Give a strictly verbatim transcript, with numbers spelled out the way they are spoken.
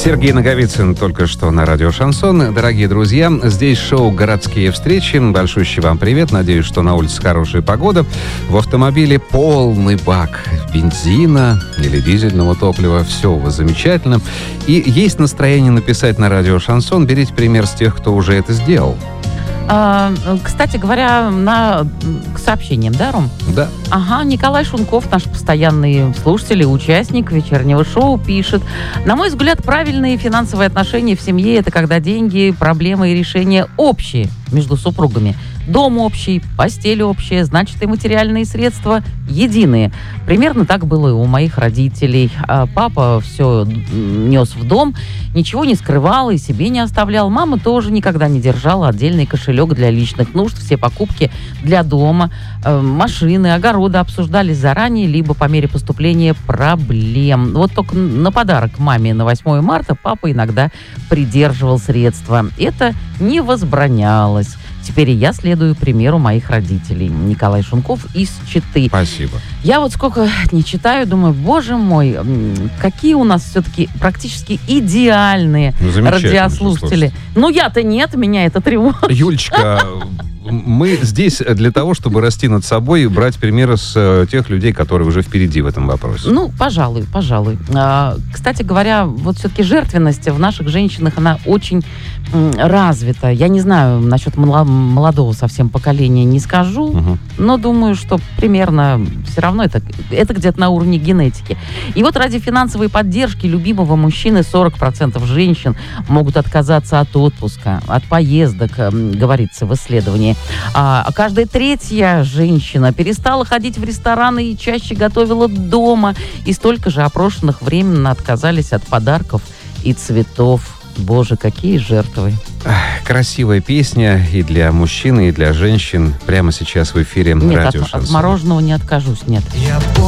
Сергей Наговицын только что на радио «Шансон». Дорогие друзья, здесь шоу «Городские встречи». Большущий вам привет. Надеюсь, что на улице хорошая погода. В автомобиле полный бак бензина или дизельного топлива. Все у вас замечательно. И есть настроение написать на радио «Шансон». Берите пример с тех, кто уже это сделал. А, кстати говоря, на, к сообщениям, да, Ром? Да. Ага, Николай Шунков, наш постоянный слушатель и участник вечернего шоу, пишет: на мой взгляд, правильные финансовые отношения в семье – это когда деньги, проблемы и решения общие между супругами. Дом общий, постель общая, значит, и материальные средства единые. Примерно так было и у моих родителей. А папа все нес в дом, ничего не скрывал и себе не оставлял. Мама тоже никогда не держала отдельный кошелек для личных нужд. Все покупки для дома, э, машины, огороды обсуждались заранее, либо по мере поступления проблем. Вот только на подарок маме на восьмое марта папа иногда придерживал средства. Это не возбранялось. Теперь и я следую примеру моих родителей. Николай Шунков из Читы. Спасибо. Я вот сколько не читаю, думаю, боже мой, какие у нас все-таки практически идеальные ну, радиослушатели. Ну, я-то нет, меня это тревожит. Юлечка, мы здесь для того, чтобы расти над собой и брать примеры с тех людей, которые уже впереди в этом вопросе. Ну, пожалуй, пожалуй. А, кстати говоря, вот все-таки жертвенность в наших женщинах, она очень м, развита. Я не знаю насчет молодого совсем поколения, не скажу, угу. но думаю, что примерно все равно это, это где-то на уровне генетики. И вот ради финансовой поддержки любимого мужчины сорок процентов женщин могут отказаться от отпуска, от поездок, говорится в исследовании. А каждая третья женщина перестала ходить в рестораны и чаще готовила дома. И столько же опрошенных временно отказались от подарков и цветов. Боже, какие жертвы. Красивая песня и для мужчин, и для женщин. Прямо сейчас в эфире нет, радио от, «Шансон». От мороженого не откажусь, нет.